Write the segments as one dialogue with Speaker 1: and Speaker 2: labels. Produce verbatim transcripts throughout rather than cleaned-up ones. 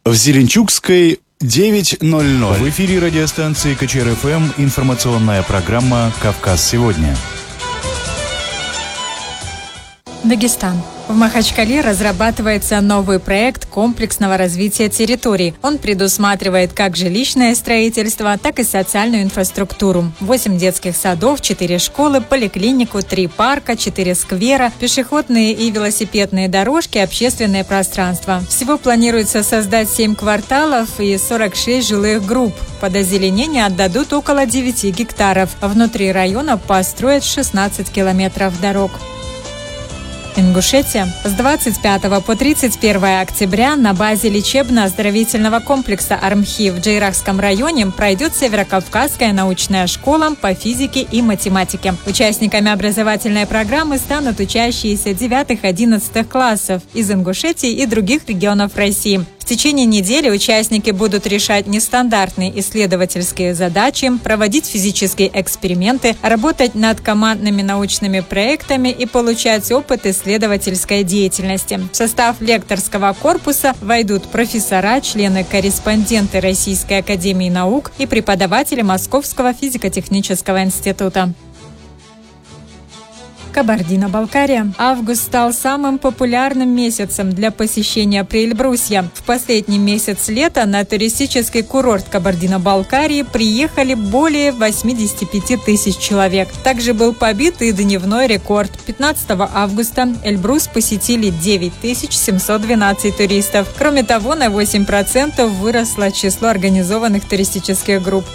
Speaker 1: В Зеленчукской девять ноль ноль. В эфире радиостанции КЧР-ФМ информационная программа «Кавказ сегодня».
Speaker 2: Дагестан. В Махачкале разрабатывается новый проект комплексного развития территорий. Он предусматривает как жилищное строительство, так и социальную инфраструктуру. Восемь детских садов, четыре школы, поликлинику, три парка, четыре сквера, пешеходные и велосипедные дорожки, общественное пространство. Всего планируется создать семь кварталов и сорок шесть жилых групп. Под озеленение отдадут около девяти гектаров. Внутри района построят шестнадцать километров дорог. Ингушетия. С двадцать пятого по тридцать первое октября на базе лечебно-оздоровительного комплекса Армхи в Джейрахском районе пройдет Северокавказская научная школа по физике и математике. Участниками образовательной программы станут учащиеся девятых-одиннадцатых классов из Ингушетии и других регионов России. В течение недели участники будут решать нестандартные исследовательские задачи, проводить физические эксперименты, работать над командными научными проектами и получать опыт исследовательской деятельности. В состав лекторского корпуса войдут профессора, члены-корреспонденты Российской академии наук и преподаватели Московского физико-технического института. Кабардино-Балкария. Август стал самым популярным месяцем для посещения Приэльбрусья. В последний месяц лета на туристический курорт Кабардино-Балкарии приехали более восемьдесят пять тысяч человек. Также был побит и дневной рекорд. пятнадцатого августа Эльбрус посетили девять тысяч семьсот двенадцать туристов. Кроме того, на восемь процентов выросло число организованных туристических групп.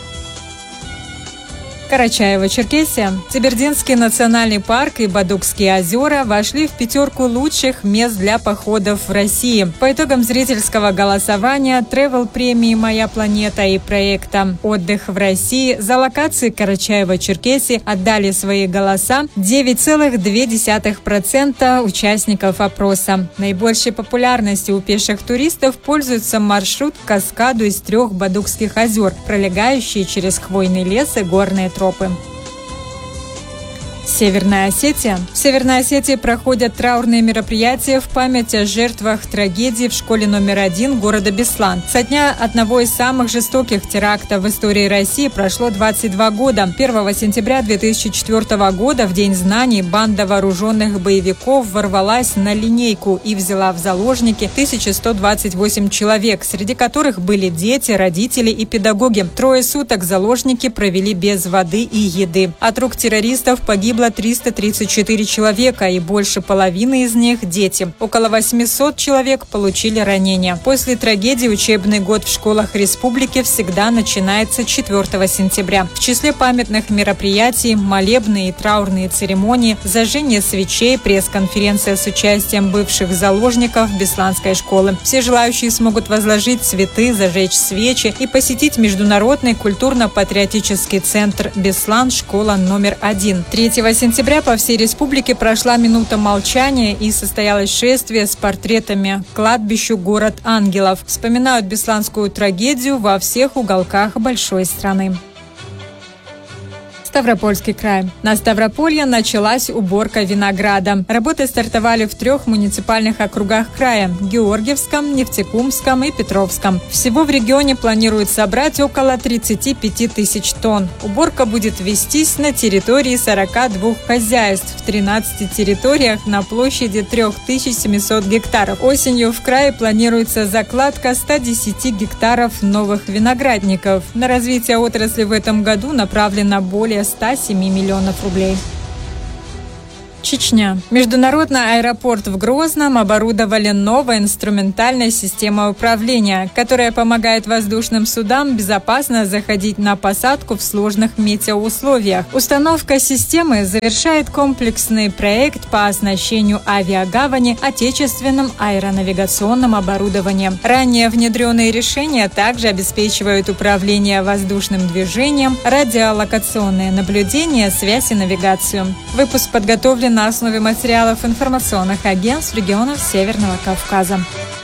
Speaker 2: Карачаево-Черкесия. Цибердинский национальный парк и Бадукские озера вошли в пятерку лучших мест для походов в России. По итогам зрительского голосования тревел-премии «Моя планета» и проекта «Отдых в России» за локации Карачаево-Черкесии отдали свои голоса девять целых две десятых процента участников опроса. Наибольшей популярностью у пеших туристов пользуется маршрут к каскаду из трех Бадукских озер, пролегающий через хвойный лес и горные тропы. Северная Осетия. В Северной Осетии проходят траурные мероприятия в память о жертвах трагедии в школе номер один города Беслан. Со дня одного из самых жестоких терактов в истории России прошло двадцать два года. первого сентября две тысячи четвёртого года, в День знаний, банда вооруженных боевиков ворвалась на линейку и взяла в заложники тысячу сто двадцать восемь человек, среди которых были дети, родители и педагоги. Трое суток заложники провели без воды и еды. От рук террористов погибло триста тридцать четыре человека, и больше половины из них – дети. Около восемьсот человек получили ранения. После трагедии учебный год в школах республики всегда начинается четвёртого сентября. В числе памятных мероприятий – молебные и траурные церемонии, зажжение свечей, пресс-конференция с участием бывших заложников Бесланской школы. Все желающие смогут возложить цветы, зажечь свечи и посетить Международный культурно-патриотический центр «Беслан», школа номер один. третьего сентября по всей республике прошла минута молчания и состоялось шествие с портретами к кладбищу «Город ангелов». Вспоминают бесланскую трагедию во всех уголках большой страны. Ставропольский край. На Ставрополье началась уборка винограда. Работы стартовали в трех муниципальных округах края – Георгиевском, Нефтекумском и Петровском. Всего в регионе планируют собрать около тридцати пяти тысяч тонн. Уборка будет вестись на территории сорока двух хозяйств в тринадцати территориях на площади три тысячи семьсот гектаров. Осенью в крае планируется закладка ста десяти гектаров новых виноградников. На развитие отрасли в этом году направлено более ста семи миллионов рублей. Чечня. Международный аэропорт в Грозном оборудовали новой инструментальной системой управления, которая помогает воздушным судам безопасно заходить на посадку в сложных метеоусловиях. Установка системы завершает комплексный проект по оснащению авиагавани отечественным аэронавигационным оборудованием. Ранее внедренные решения также обеспечивают управление воздушным движением, радиолокационное наблюдение, связь и навигацию. Выпуск подготовлен на основе материалов информационных агентств регионов Северного Кавказа.